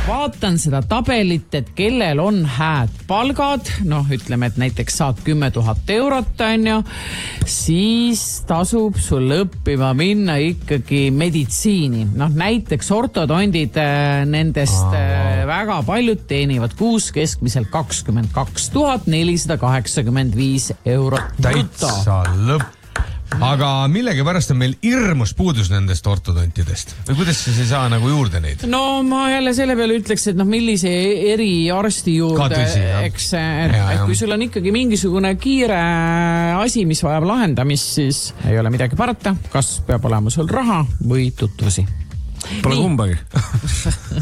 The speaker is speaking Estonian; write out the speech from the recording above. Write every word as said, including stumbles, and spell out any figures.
vaatan seda tabelit, et kellel on hääd palgad, noh, ütleme, et näiteks saad kümme tuhat eurot, on ju, siis tasub sul õppima minna ikkagi meditsiini. Noh, näiteks ortodondid, nendest Aa. väga paljud teenivad kuus keskmiselt kakskümmend kaks tuhat nelisada kaheksakümmend viis eurot. Täitsa lõpp. Aga millegi pärast on meil hirmus puudus nendest ortodontidest? Või kuidas siis ei saa nagu juurde neid? No ma jälle selle peale ütleks, et noh, millise eriarsti juurde, Tõsi, eks, et, ja, et kui sul on ikkagi mingisugune kiire asi, mis vajab lahendamist, siis ei ole midagi parata. Kas peab olema sul raha või tutvusi? Pole kumbagi.